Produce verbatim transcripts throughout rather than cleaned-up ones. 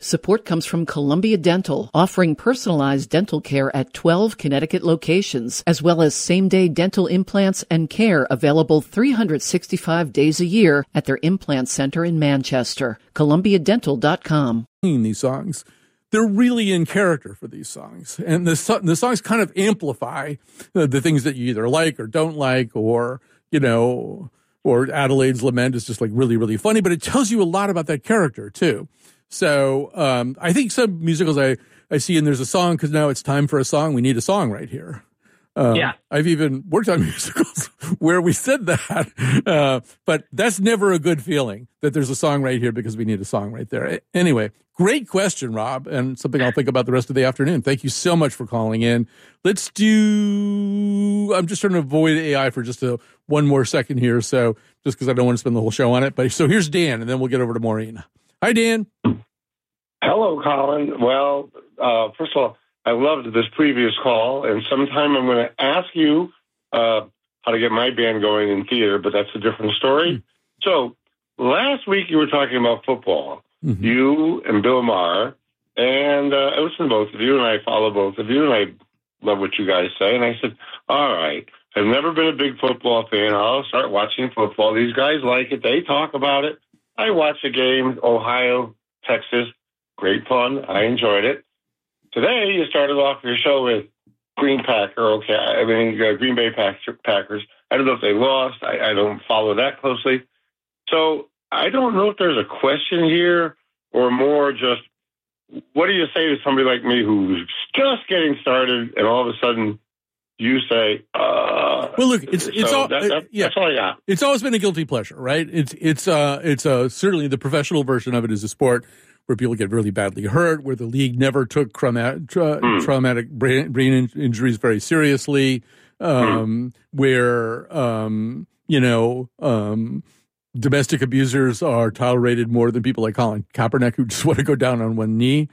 Support comes from Columbia Dental, offering personalized dental care at twelve Connecticut locations, as well as same-day dental implants and care available three hundred sixty-five days a year at their implant center in Manchester. Columbia Dental dot com. These songs, they're really in character for these songs. And the, so- the songs kind of amplify uh, the things that you either like or don't like, or, you know, or Adelaide's Lament is just like really, really funny, but it tells you a lot about that character too. So um, I think some musicals I, I see, and there's a song because now it's time for a song. We need a song right here. Um, yeah. I've even worked on musicals where we said that, uh, but that's never a good feeling that there's a song right here because we need a song right there. Anyway, great question, Rob, and something I'll think about the rest of the afternoon. Thank you so much for calling in. Let's do, I'm just trying to avoid A I for just a one more second here, so just because I don't want to spend the whole show on it. But so here's Dan, and then we'll get over to Maureen. Hi, Dan. Hello, Colin. Well, uh, first of all, I loved this previous call, and sometime I'm going to ask you uh, how to get my band going in theater, but that's a different story. Mm-hmm. So last week you were talking about football, mm-hmm. you and Bill Maher, and uh, I listen to both of you, and I follow both of you, and I love what you guys say. And I said, all right, I've never been a big football fan. I'll start watching football. These guys like it. They talk about it. I watched a game, Ohio, Texas. Great fun. I enjoyed it. Today, you started off your show with Green Packer. Okay, I mean uh, Green Bay Packers. I don't know if they lost. I, I don't follow that closely. So I don't know if there's a question here or more just what do you say to somebody like me who's just getting started and all of a sudden you say, uh, well, look, it's it's so all that, that, yeah. that's all I got. It's always been a guilty pleasure, right? It's it's uh it's uh certainly the professional version of it is a sport where people get really badly hurt, where the league never took traumatic, tra- mm. traumatic brain, brain in- injuries very seriously, um, mm. where, um, you know, um, domestic abusers are tolerated more than people like Colin Kaepernick, who just want to go down on one knee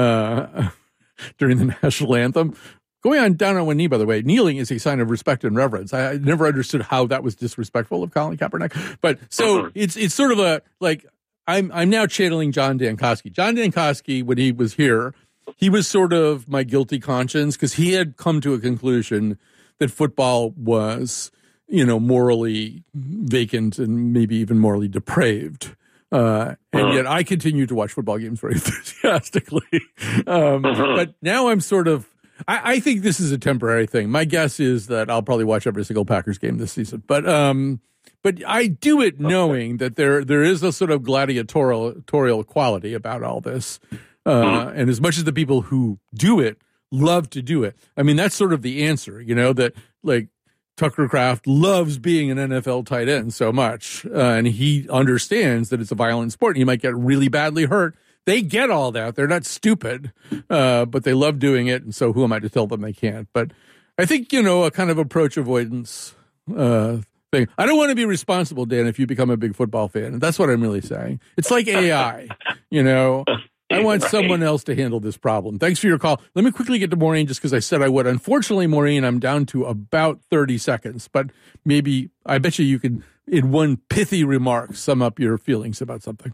uh, during the national anthem. Going on down on one knee, by the way, kneeling is a sign of respect and reverence. I, I never understood how that was disrespectful of Colin Kaepernick. But so it's it's sort of a, like, I'm I'm now channeling John Dankosky. John Dankosky, when he was here, he was sort of my guilty conscience because he had come to a conclusion that football was, you know, morally vacant and maybe even morally depraved. Uh, and yet I continue to watch football games very enthusiastically. Um, but now I'm sort of, I, I think this is a temporary thing. My guess is that I'll probably watch every single Packers game this season. But um, but I do it knowing that there there is a sort of gladiatorial quality about all this. Uh, and as much as the people who do it love to do it, I mean, that's sort of the answer, you know, that like Tucker Kraft loves being an N F L tight end so much. Uh, and he understands that it's a violent sport and you might get really badly hurt. They get all that. They're not stupid, uh, but they love doing it. And so who am I to tell them they can't? But I think, you know, a kind of approach avoidance uh, thing. I don't want to be responsible, Dan, if you become a big football fan. That's what I'm really saying. It's like A I, you know. I want right. someone else to handle this problem. Thanks for your call. Let me quickly get to Maureen just because I said I would. Unfortunately, Maureen, I'm down to about thirty seconds, but maybe I bet you you can, in one pithy remark, sum up your feelings about something.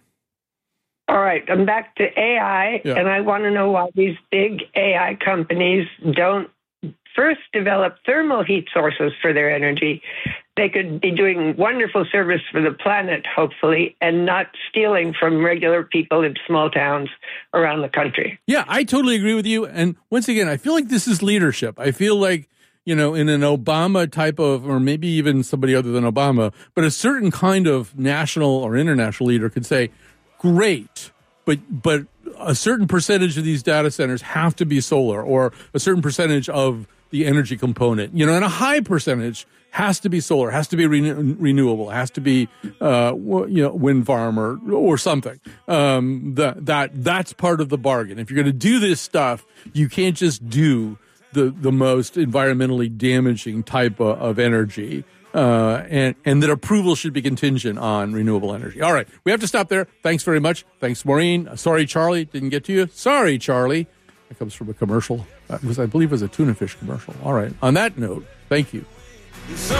All right. I'm back to A I, yeah. and I want to know why these big A I companies don't first develop thermal heat sources for their energy. They could be doing wonderful service for the planet, hopefully, and not stealing from regular people in small towns around the country. Yeah, I totally agree with you. And once again, I feel like this is leadership. I feel like, you know, in an Obama type of, or maybe even somebody other than Obama, but a certain kind of national or international leader could say, great, but but a certain percentage of these data centers have to be solar, or a certain percentage of the energy component, you know, and a high percentage has to be solar, has to be renew- renewable, has to be, uh, you know, wind farm or or something. Um, that that that's part of the bargain. If you're going to do this stuff, you can't just do the the most environmentally damaging type of, of energy. Uh, and, and that approval should be contingent on renewable energy. All right, we have to stop there. Thanks very much. Thanks, Maureen. Sorry, Charlie, didn't get to you. Sorry, Charlie. That comes from a commercial. It was, I believe, it was a tuna fish commercial. All right. On that note, thank you.